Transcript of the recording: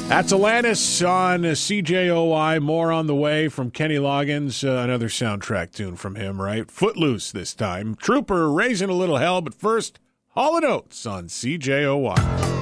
Atlantis on CJOI. More on the way from Kenny Loggins. Another soundtrack tune from him, right? Footloose this time. Trooper raising a little hell, but first, Hall & Oates on CJOI.